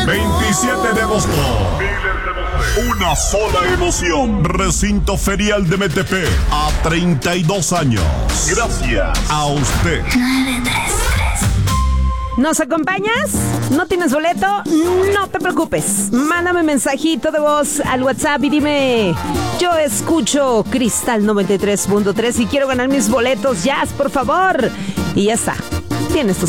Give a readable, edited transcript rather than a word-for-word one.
27 de agosto. Una sola emoción. Recinto Ferial de Metepec. A 32 años. Gracias a usted. 933. ¿Nos acompañas? ¿No tienes boleto? No te preocupes. Mándame mensajito de voz al WhatsApp y dime: yo escucho Cristal 93.3 y quiero ganar mis boletos. Jazz, por favor. Y ya está. Tienes tus